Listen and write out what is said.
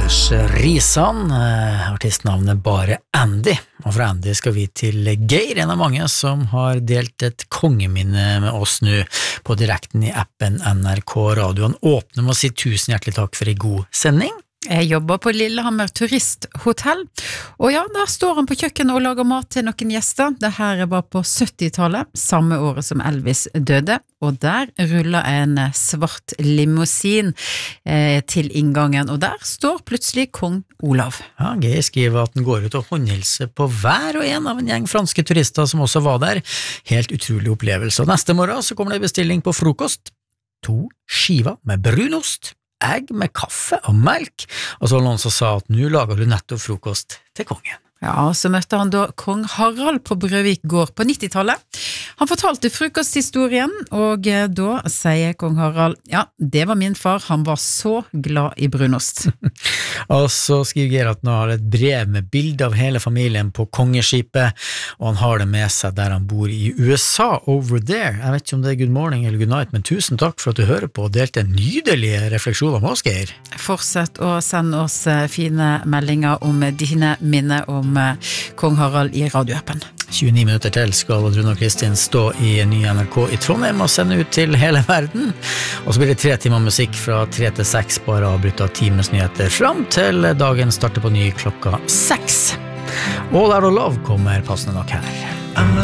Anders Risan, artistnavnet bare Andy, og fra Andy skal vi til Geir, en av mange som har delt et kongeminne med oss nå på direkten i appen NRK Radio. Han åpner med å si tusen hjertelig takk for en god sending. Jeg jobber på Lillehammer turisthotell, og ja, der står han på kjøkkenet og lager mat til noen gjester. Det her var på 70-tallet, samme året som Elvis døde, og der ruller en svart limousin til inngangen, og der står plutselig kong Olav. Ja, Geir skriver at den går ut og håndhilser på hver og en av en gjeng franske turister som også var der. Helt utrolig opplevelse. Og neste morgen så kommer det bestilling på frokost. 2 skiver med brunost, egg med kaffe og melk, og så var noen som sa at nå lager du nettopp frokost til kongen. Ja, så møtte han da kong Harald på Brøvik gård på 90-tallet. Han fortalte frokosthistorien, og da sier kong Harald, ja, det var min far, han var så glad i brunost. Og så skriver Geir at han har et brev med bilde av hele familien på kongeskipet, og han har det med seg der han bor i USA, over there. Jeg vet ikke om det er good morning eller good night, men tusen takk for at du hører på og delte en nydelig refleksjon om oss, Geir. Fortsett å sende oss fine meldinger om dine minner om kong Harald i radioappen. 29 minutter til skal Rune og Kristin stå i ny NRK i Trondheim og sende ut til hele verden. Og så blir det 3 timer musikk fra 3 til 6, bare avbrytt av timens nyheter, fram til dagen starter på ny klokka 6. All Out of Love kommer passende nok her.